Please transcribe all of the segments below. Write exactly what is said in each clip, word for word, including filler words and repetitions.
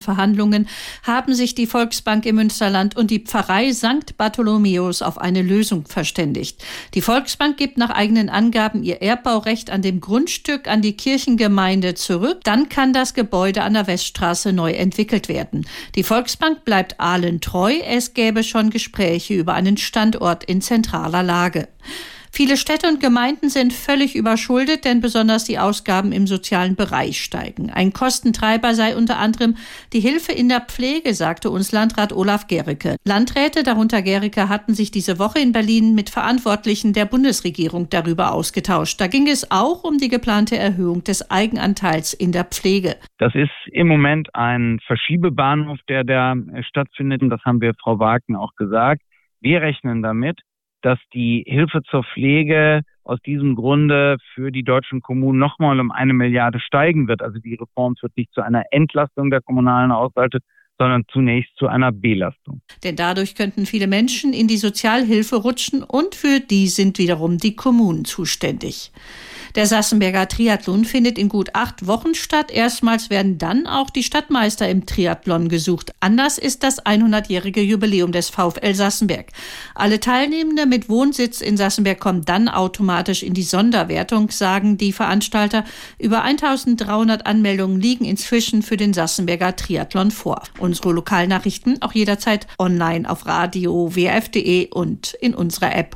Verhandlungen haben sich die Volksbank im Münsterland und die Pfarrei Sankt Bartholomäus auf eine Lösung verständigt. Die Volksbank gibt nach eigenen Angaben ihr Erbbaurecht an dem Grundstück an die Kirchengemeinde zurück. Dann kann das Gebäude an der Weststraße neu entwickelt werden. Die Volksbank bleibt Aalen treu. Es gäbe schon Gespräche über einen Standort in zentraler Lage. Viele Städte und Gemeinden sind völlig überschuldet, denn besonders die Ausgaben im sozialen Bereich steigen. Ein Kostentreiber sei unter anderem die Hilfe in der Pflege, sagte uns Landrat Olaf Gericke. Landräte, darunter Gericke, hatten sich diese Woche in Berlin mit Verantwortlichen der Bundesregierung darüber ausgetauscht. Da ging es auch um die geplante Erhöhung des Eigenanteils in der Pflege. Das ist im Moment ein Verschiebebahnhof, der da stattfindet. Und das haben wir Frau Wagen auch gesagt. Wir rechnen damit, dass die Hilfe zur Pflege aus diesem Grunde für die deutschen Kommunen nochmal um eine Milliarde steigen wird. Also die Reform führt nicht zu einer Entlastung der kommunalen Haushalte, sondern zunächst zu einer Belastung. Denn dadurch könnten viele Menschen in die Sozialhilfe rutschen und für die sind wiederum die Kommunen zuständig. Der Sassenberger Triathlon findet in gut acht Wochen statt. Erstmals werden dann auch die Stadtmeister im Triathlon gesucht. Anders ist das hundertjährige Jubiläum des VfL Sassenberg. Alle Teilnehmende mit Wohnsitz in Sassenberg kommen dann automatisch in die Sonderwertung, sagen die Veranstalter. Über eintausenddreihundert Anmeldungen liegen inzwischen für den Sassenberger Triathlon vor. Unsere Lokalnachrichten auch jederzeit online auf radio w r f punkt d e und in unserer App.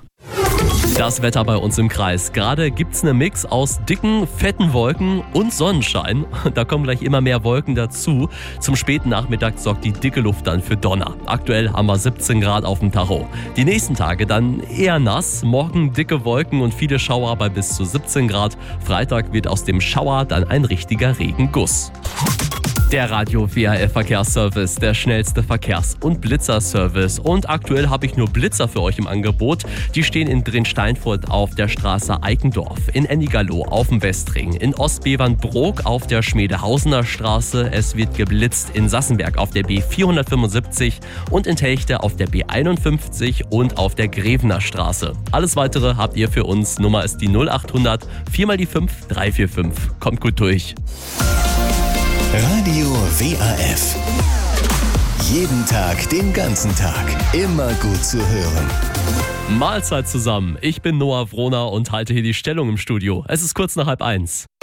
Das Wetter bei uns im Kreis. Gerade gibt's einen Mix aus dicken, fetten Wolken und Sonnenschein. Da kommen gleich immer mehr Wolken dazu. Zum späten Nachmittag sorgt die dicke Luft dann für Donner. Aktuell haben wir siebzehn Grad auf dem Tacho. Die nächsten Tage dann eher nass. Morgen dicke Wolken und viele Schauer bei bis zu siebzehn Grad. Freitag wird aus dem Schauer dann ein richtiger Regenguss. Der Radio W R F Verkehrsservice, der schnellste Verkehrs- und Blitzerservice. Und aktuell habe ich nur Blitzer für euch im Angebot. Die stehen in Drin-Steinfurt auf der Straße Eikendorf, in Ennigerloh auf dem Westring, in Ostbevernbrook auf der Schmiedehausener Straße. Es wird geblitzt in Sassenberg auf der B vierhundertfünfundsiebzig und in Telchte auf der B einundfünfzig und auf der Grevener Straße. Alles Weitere habt ihr für uns. Nummer ist die null achthundert vier mal die fünf drei vier fünf. Kommt gut durch. Radio W R F. Jeden Tag, den ganzen Tag. Immer gut zu hören. Mahlzeit zusammen. Ich bin Noah Wroner und halte hier die Stellung im Studio. Es ist kurz nach halb eins.